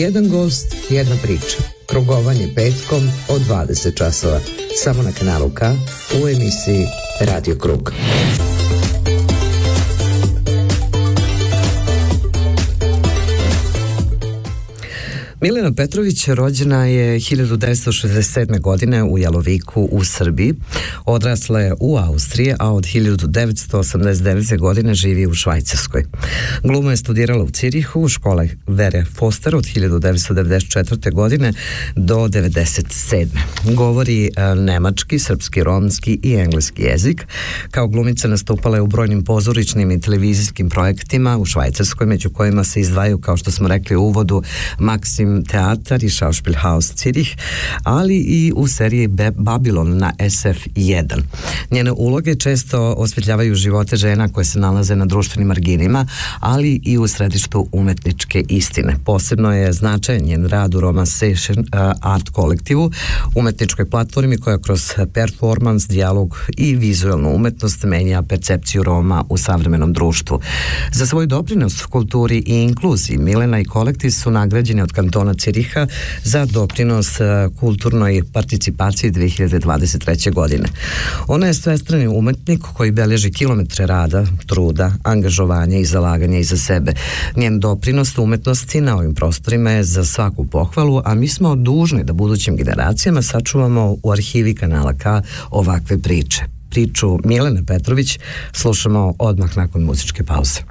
Jedan gost, jedna priča. Krugovanje petkom od 20 časova. Samo na kanalu K u emisiji Radio Krug. Milena Petrović rođena je 1967. godine u Jaloviku u Srbiji. Odrasla je u Austriji, a od 1989. godine živi u Švajcarskoj. Glumu je studirala u Cirihu u škole Vere Foster od 1994. godine do 1997. Govori nemački, srpski, romski i engleski jezik. Kao glumica nastupala je u brojnim pozorišnim i televizijskim projektima u Švajcarskoj, među kojima se izdvajaju, kao što smo rekli u uvodu, Maxim teatar i Schauspielhaus Cirih, ali i u seriji Babylon na SF1. Njene uloge često osvetljavaju živote žena koje se nalaze na društvenim marginima, ali i u središtu umetničke istine. Posebno je značajan njen rad u Roma Session Art kolektivu, umetničkoj platformi koja kroz performans, dijalog i vizualnu umetnost menja percepciju Roma u savremenom društvu. Za svoj doprinos kulturi i inkluziji Milena i kolektiv su nagrađeni od kantona Ciriha za doprinos kulturnoj participaciji 2023. godine. Ona je svestrani umetnik koji beleži kilometre rada, truda, angažovanja i zalaganja iza sebe. Njen doprinos umetnosti na ovim prostorima je za svaku pohvalu, a mi smo dužni da budućim generacijama sačuvamo u arhivi kanala K ovakve priče. Priču Milene Petrović slušamo odmah nakon muzičke pauze.